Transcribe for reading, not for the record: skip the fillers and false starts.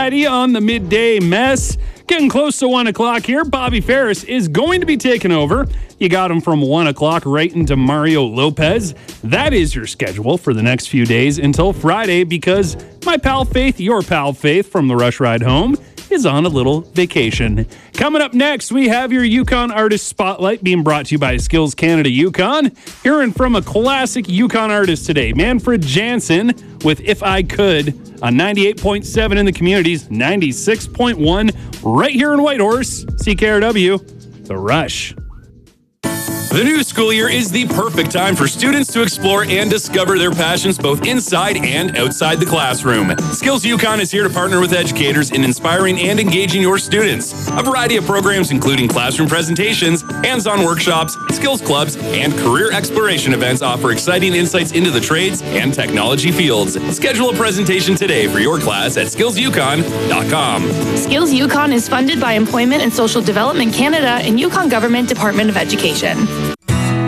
Friday on the Midday Mess. Getting close to 1 o'clock here. Bobby Ferris is going to be taking over. You got him from 1 o'clock right into Mario Lopez. That is your schedule for the next few days until Friday because my pal Faith, your pal Faith from the Rush Ride Home, is on a little vacation. Coming up next, we have your Yukon Artist Spotlight being brought to you by Skills Canada Yukon. Hearing from a classic Yukon artist today, Manfred Jansen with If I Could on 98.7 in the communities, 96.1 right here in Whitehorse, CKRW, The Rush. The new school year is the perfect time for students to explore and discover their passions both inside and outside the classroom. Skills Yukon is here to partner with educators in inspiring and engaging your students. A variety of programs including classroom presentations, hands-on workshops, skills clubs, and career exploration events offer exciting insights into the trades and technology fields. Schedule a presentation today for your class at skillsyukon.com. Skills Yukon is funded by Employment and Social Development Canada and Yukon Government Department of Education.